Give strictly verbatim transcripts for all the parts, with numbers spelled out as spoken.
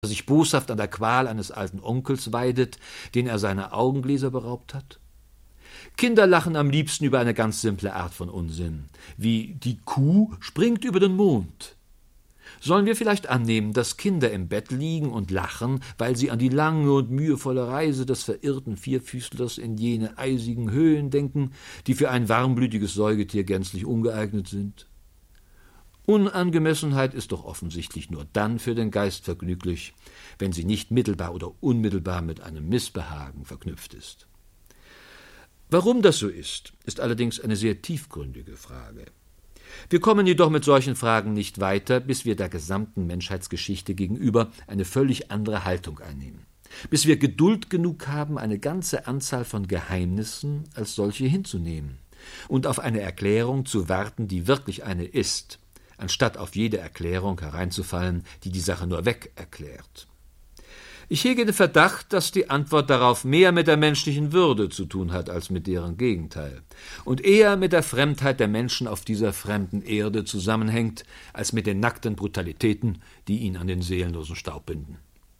sich boshaft an der Qual eines alten Onkels weidet, den er seiner Augengläser beraubt hat? Kinder lachen am liebsten über eine ganz simple Art von Unsinn, wie die Kuh springt über den Mond. Sollen wir vielleicht annehmen, dass Kinder im Bett liegen und lachen, weil sie an die lange und mühevolle Reise des verirrten Vierfüßlers in jene eisigen Höhen denken, die für ein warmblütiges Säugetier gänzlich ungeeignet sind? Unangemessenheit ist doch offensichtlich nur dann für den Geist vergnüglich, wenn sie nicht mittelbar oder unmittelbar mit einem Missbehagen verknüpft ist. Warum das so ist, ist allerdings eine sehr tiefgründige Frage. Wir kommen jedoch mit solchen Fragen nicht weiter, bis wir der gesamten Menschheitsgeschichte gegenüber eine völlig andere Haltung einnehmen, bis wir Geduld genug haben, eine ganze Anzahl von Geheimnissen als solche hinzunehmen und auf eine Erklärung zu warten, die wirklich eine ist, anstatt auf jede Erklärung hereinzufallen, die die Sache nur weg erklärt. Ich hege den Verdacht, dass die Antwort darauf mehr mit der menschlichen Würde zu tun hat als mit deren Gegenteil und eher mit der Fremdheit der Menschen auf dieser fremden Erde zusammenhängt, als mit den nackten Brutalitäten, die ihn an den seelenlosen Staub binden.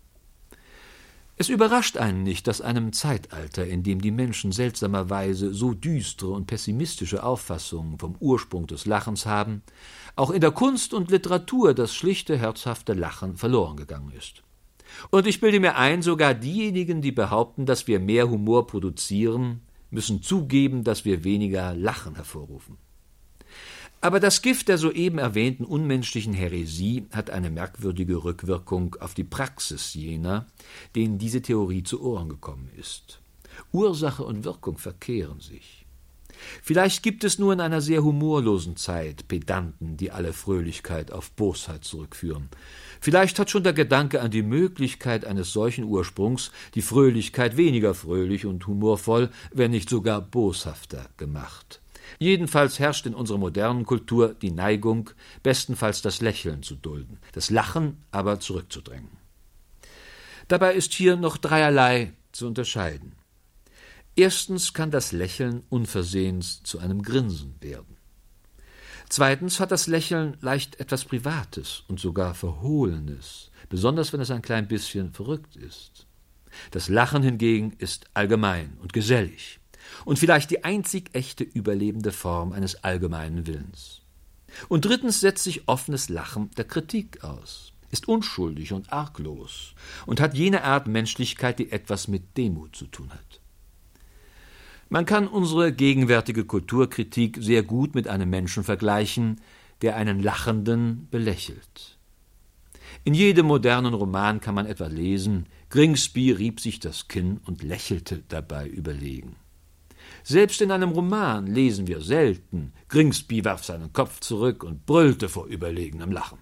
Es überrascht einen nicht, dass einem Zeitalter, in dem die Menschen seltsamerweise so düstere und pessimistische Auffassungen vom Ursprung des Lachens haben, auch in der Kunst und Literatur das schlichte, herzhafte Lachen verloren gegangen ist. Und ich bilde mir ein, sogar diejenigen, die behaupten, dass wir mehr Humor produzieren, müssen zugeben, dass wir weniger Lachen hervorrufen. Aber das Gift der soeben erwähnten unmenschlichen Häresie hat eine merkwürdige Rückwirkung auf die Praxis jener, denen diese Theorie zu Ohren gekommen ist. Ursache und Wirkung verkehren sich. Vielleicht gibt es nur in einer sehr humorlosen Zeit Pedanten, die alle Fröhlichkeit auf Bosheit zurückführen. Vielleicht hat schon der Gedanke an die Möglichkeit eines solchen Ursprungs die Fröhlichkeit weniger fröhlich und humorvoll, wenn nicht sogar boshafter gemacht. Jedenfalls herrscht in unserer modernen Kultur die Neigung, bestenfalls das Lächeln zu dulden, das Lachen aber zurückzudrängen. Dabei ist hier noch dreierlei zu unterscheiden. Erstens kann das Lächeln unversehens zu einem Grinsen werden. Zweitens hat das Lächeln leicht etwas Privates und sogar Verhohlenes, besonders wenn es ein klein bisschen verrückt ist. Das Lachen hingegen ist allgemein und gesellig und vielleicht die einzig echte überlebende Form eines allgemeinen Willens. Und drittens setzt sich offenes Lachen der Kritik aus, ist unschuldig und arglos und hat jene Art Menschlichkeit, die etwas mit Demut zu tun hat. Man kann unsere gegenwärtige Kulturkritik sehr gut mit einem Menschen vergleichen, der einen Lachenden belächelt. In jedem modernen Roman kann man etwa lesen, Grimsby rieb sich das Kinn und lächelte dabei überlegen. Selbst in einem Roman lesen wir selten, Grimsby warf seinen Kopf zurück und brüllte vor überlegenem Lachen.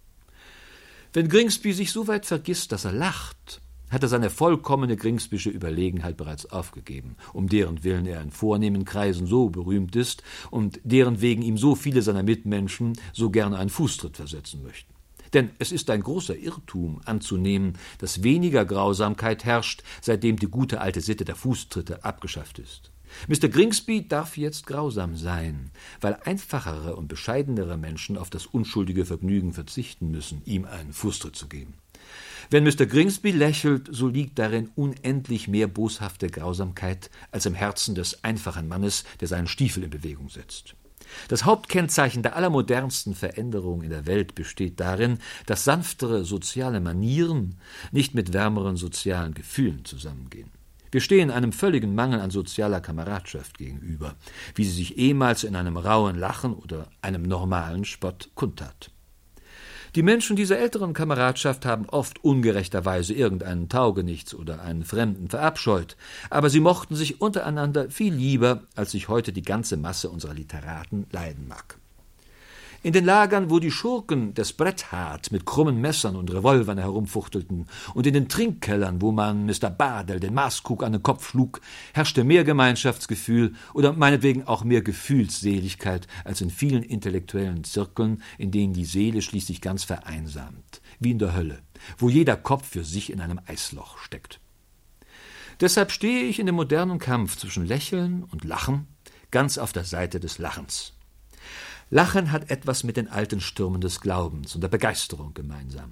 Wenn Grimsby sich so weit vergisst, dass er lacht, hat er seine vollkommene Grimsbysche Überlegenheit bereits aufgegeben, um deren Willen er in vornehmen Kreisen so berühmt ist und deren wegen ihm so viele seiner Mitmenschen so gerne einen Fußtritt versetzen möchten. Denn es ist ein großer Irrtum anzunehmen, dass weniger Grausamkeit herrscht, seitdem die gute alte Sitte der Fußtritte abgeschafft ist. Mister Grimsby darf jetzt grausam sein, weil einfachere und bescheidenere Menschen auf das unschuldige Vergnügen verzichten müssen, ihm einen Fußtritt zu geben. Wenn Mister Grimsby lächelt, so liegt darin unendlich mehr boshafte Grausamkeit als im Herzen des einfachen Mannes, der seinen Stiefel in Bewegung setzt. Das Hauptkennzeichen der allermodernsten Veränderung in der Welt besteht darin, dass sanftere soziale Manieren nicht mit wärmeren sozialen Gefühlen zusammengehen. Wir stehen einem völligen Mangel an sozialer Kameradschaft gegenüber, wie sie sich ehemals in einem rauen Lachen oder einem normalen Spott kundtat. Die Menschen dieser älteren Kameradschaft haben oft ungerechterweise irgendeinen Taugenichts oder einen Fremden verabscheut, aber sie mochten sich untereinander viel lieber, als sich heute die ganze Masse unserer Literaten leiden mag. In den Lagern, wo die Schurken des Bret Hart mit krummen Messern und Revolvern herumfuchtelten, und in den Trinkkellern, wo man Mister Bardell den Maßkrug an den Kopf schlug, herrschte mehr Gemeinschaftsgefühl oder meinetwegen auch mehr Gefühlsseligkeit als in vielen intellektuellen Zirkeln, in denen die Seele schließlich ganz vereinsamt, wie in der Hölle, wo jeder Kopf für sich in einem Eisloch steckt. Deshalb stehe ich in dem modernen Kampf zwischen Lächeln und Lachen ganz auf der Seite des Lachens. Lachen hat etwas mit den alten Stürmen des Glaubens und der Begeisterung gemeinsam.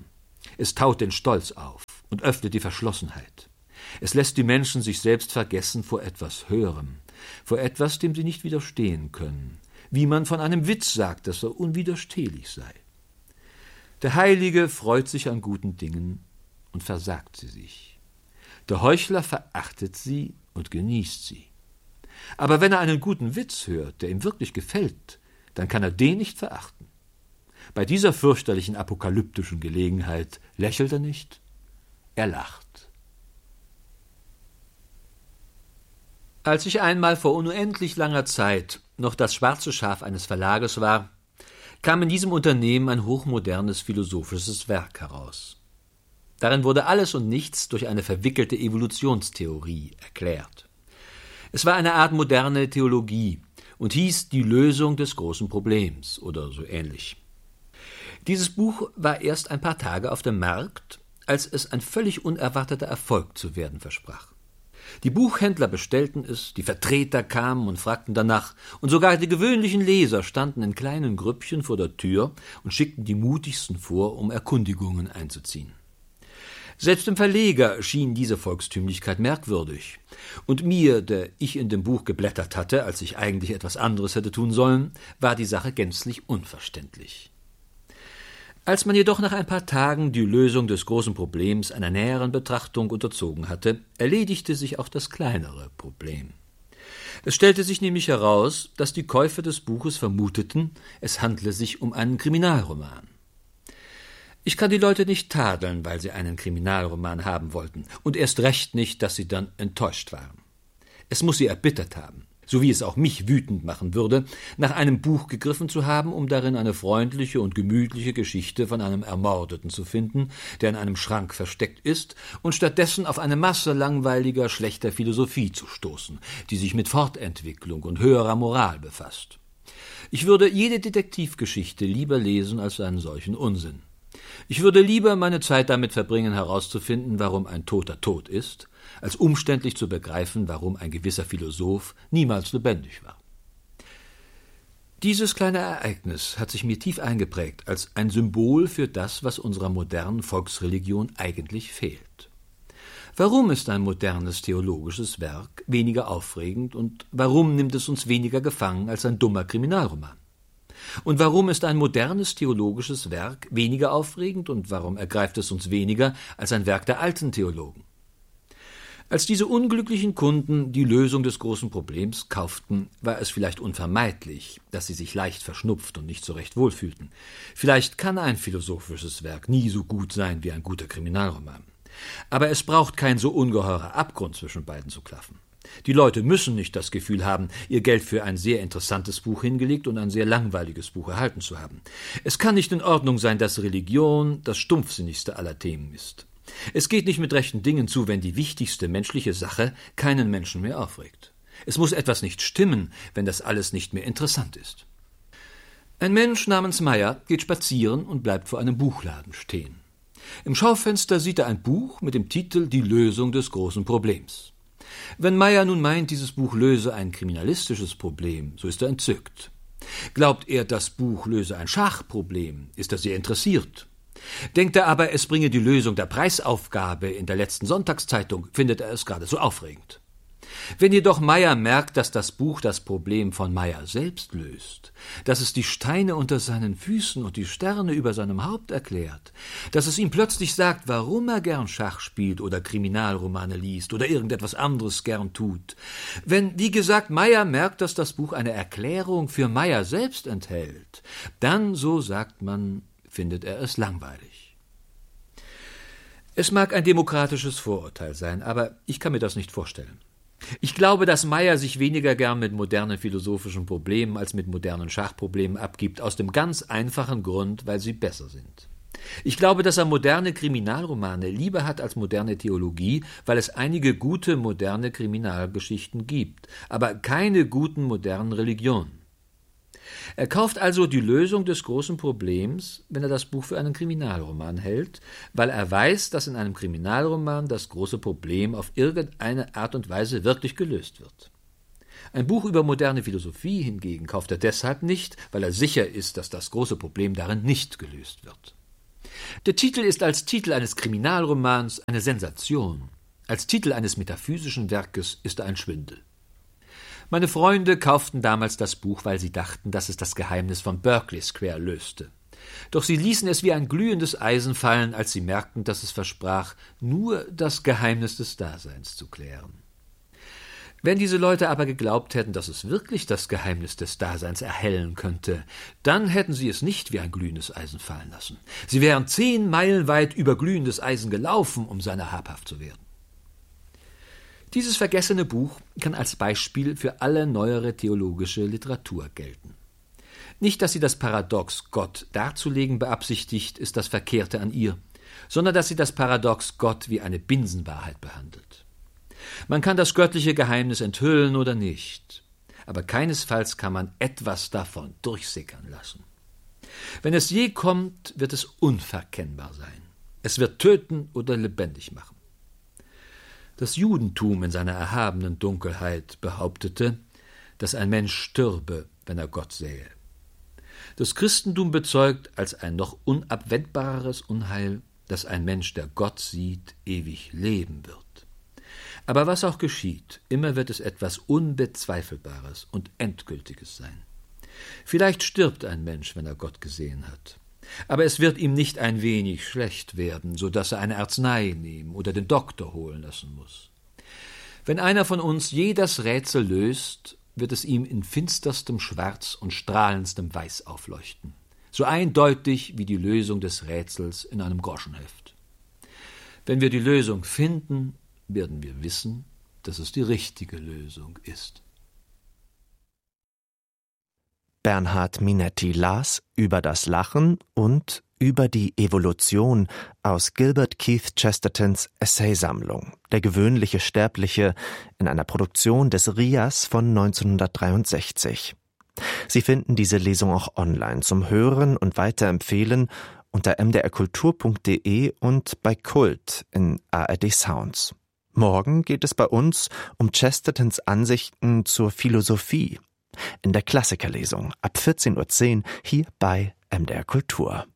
Es taut den Stolz auf und öffnet die Verschlossenheit. Es lässt die Menschen sich selbst vergessen vor etwas Höherem, vor etwas, dem sie nicht widerstehen können, wie man von einem Witz sagt, dass er unwiderstehlich sei. Der Heilige freut sich an guten Dingen und versagt sie sich. Der Heuchler verachtet sie und genießt sie. Aber wenn er einen guten Witz hört, der ihm wirklich gefällt, dann kann er den nicht verachten. Bei dieser fürchterlichen apokalyptischen Gelegenheit lächelt er nicht, er lacht. Als ich einmal vor unendlich langer Zeit noch das schwarze Schaf eines Verlages war, kam in diesem Unternehmen ein hochmodernes philosophisches Werk heraus. Darin wurde alles und nichts durch eine verwickelte Evolutionstheorie erklärt. Es war eine Art moderne Theologie und hieß Die Lösung des großen Problems oder so ähnlich. Dieses Buch war erst ein paar Tage auf dem Markt, als es ein völlig unerwarteter Erfolg zu werden versprach. Die Buchhändler bestellten es, die Vertreter kamen und fragten danach, und sogar die gewöhnlichen Leser standen in kleinen Grüppchen vor der Tür und schickten die mutigsten vor, um Erkundigungen einzuziehen. Selbst dem Verleger schien diese Volkstümlichkeit merkwürdig, und mir, der ich in dem Buch geblättert hatte, als ich eigentlich etwas anderes hätte tun sollen, war die Sache gänzlich unverständlich. Als man jedoch nach ein paar Tagen die Lösung des großen Problems einer näheren Betrachtung unterzogen hatte, erledigte sich auch das kleinere Problem. Es stellte sich nämlich heraus, dass die Käufer des Buches vermuteten, es handle sich um einen Kriminalroman. Ich kann die Leute nicht tadeln, weil sie einen Kriminalroman haben wollten, und erst recht nicht, dass sie dann enttäuscht waren. Es muss sie erbittert haben, so wie es auch mich wütend machen würde, nach einem Buch gegriffen zu haben, um darin eine freundliche und gemütliche Geschichte von einem Ermordeten zu finden, der in einem Schrank versteckt ist, und stattdessen auf eine Masse langweiliger, schlechter Philosophie zu stoßen, die sich mit Fortentwicklung und höherer Moral befasst. Ich würde jede Detektivgeschichte lieber lesen als einen solchen Unsinn. Ich würde lieber meine Zeit damit verbringen, herauszufinden, warum ein Toter tot ist, als umständlich zu begreifen, warum ein gewisser Philosoph niemals lebendig war. Dieses kleine Ereignis hat sich mir tief eingeprägt als ein Symbol für das, was unserer modernen Volksreligion eigentlich fehlt. Warum ist ein modernes theologisches Werk weniger aufregend und warum nimmt es uns weniger gefangen als ein dummer Kriminalroman? Und warum ist ein modernes theologisches Werk weniger aufregend und warum ergreift es uns weniger als ein Werk der alten Theologen? Als diese unglücklichen Kunden die Lösung des großen Problems kauften, war es vielleicht unvermeidlich, dass sie sich leicht verschnupft und nicht so recht wohlfühlten. Vielleicht kann ein philosophisches Werk nie so gut sein wie ein guter Kriminalroman. Aber es braucht kein so ungeheurer Abgrund zwischen beiden zu klaffen. Die Leute müssen nicht das Gefühl haben, ihr Geld für ein sehr interessantes Buch hingelegt und ein sehr langweiliges Buch erhalten zu haben. Es kann nicht in Ordnung sein, dass Religion das stumpfsinnigste aller Themen ist. Es geht nicht mit rechten Dingen zu, wenn die wichtigste menschliche Sache keinen Menschen mehr aufregt. Es muss etwas nicht stimmen, wenn das alles nicht mehr interessant ist. Ein Mensch namens Meyer geht spazieren und bleibt vor einem Buchladen stehen. Im Schaufenster sieht er ein Buch mit dem Titel »Die Lösung des großen Problems«. Wenn Meyer nun meint, dieses Buch löse ein kriminalistisches Problem, so ist er entzückt. Glaubt er, das Buch löse ein Schachproblem, ist er sehr interessiert. Denkt er aber, es bringe die Lösung der Preisaufgabe in der letzten Sonntagszeitung, findet er es geradezu aufregend. Wenn jedoch Meyer merkt, dass das Buch das Problem von Meyer selbst löst, dass es die Steine unter seinen Füßen und die Sterne über seinem Haupt erklärt, dass es ihm plötzlich sagt, warum er gern Schach spielt oder Kriminalromane liest oder irgendetwas anderes gern tut, wenn, wie gesagt, Meyer merkt, dass das Buch eine Erklärung für Meyer selbst enthält, dann, so sagt man, findet er es langweilig. Es mag ein demokratisches Vorurteil sein, aber ich kann mir das nicht vorstellen. Ich glaube, dass Meyer sich weniger gern mit modernen philosophischen Problemen als mit modernen Schachproblemen abgibt, aus dem ganz einfachen Grund, weil sie besser sind. Ich glaube, dass er moderne Kriminalromane lieber hat als moderne Theologie, weil es einige gute moderne Kriminalgeschichten gibt, aber keine guten modernen Religionen. Er kauft also die Lösung des großen Problems, wenn er das Buch für einen Kriminalroman hält, weil er weiß, dass in einem Kriminalroman das große Problem auf irgendeine Art und Weise wirklich gelöst wird. Ein Buch über moderne Philosophie hingegen kauft er deshalb nicht, weil er sicher ist, dass das große Problem darin nicht gelöst wird. Der Titel ist als Titel eines Kriminalromans eine Sensation. Als Titel eines metaphysischen Werkes ist er ein Schwindel. Meine Freunde kauften damals das Buch, weil sie dachten, dass es das Geheimnis von Berkeley Square löste. Doch sie ließen es wie ein glühendes Eisen fallen, als sie merkten, dass es versprach, nur das Geheimnis des Daseins zu klären. Wenn diese Leute aber geglaubt hätten, dass es wirklich das Geheimnis des Daseins erhellen könnte, dann hätten sie es nicht wie ein glühendes Eisen fallen lassen. Sie wären zehn Meilen weit über glühendes Eisen gelaufen, um seiner habhaft zu werden. Dieses vergessene Buch kann als Beispiel für alle neuere theologische Literatur gelten. Nicht, dass sie das Paradox Gott darzulegen beabsichtigt, ist das Verkehrte an ihr, sondern dass sie das Paradox Gott wie eine Binsenwahrheit behandelt. Man kann das göttliche Geheimnis enthüllen oder nicht, aber keinesfalls kann man etwas davon durchsickern lassen. Wenn es je kommt, wird es unverkennbar sein. Es wird töten oder lebendig machen. Das Judentum in seiner erhabenen Dunkelheit behauptete, dass ein Mensch stürbe, wenn er Gott sähe. Das Christentum bezeugt als ein noch unabwendbareres Unheil, dass ein Mensch, der Gott sieht, ewig leben wird. Aber was auch geschieht, immer wird es etwas Unbezweifelbares und Endgültiges sein. Vielleicht stirbt ein Mensch, wenn er Gott gesehen hat. Aber es wird ihm nicht ein wenig schlecht werden, so dass er eine Arznei nehmen oder den Doktor holen lassen muss. Wenn einer von uns je das Rätsel löst, wird es ihm in finsterstem Schwarz und strahlendstem Weiß aufleuchten. So eindeutig wie die Lösung des Rätsels in einem Groschenheft. Wenn wir die Lösung finden, werden wir wissen, dass es die richtige Lösung ist. Bernhard Minetti las Über das Lachen und Über die Evolution aus Gilbert Keith Chestertons Essaysammlung Der gewöhnliche Sterbliche in einer Produktion des R I A S von neunzehnhundertdreiundsechzig. Sie finden diese Lesung auch online zum Hören und Weiterempfehlen unter m d r kultur punkt d e und bei Kult in A R D Sounds. Morgen geht es bei uns um Chestertons Ansichten zur Philosophie in der Klassikerlesung ab vierzehn Uhr zehn hier bei M D R Kultur.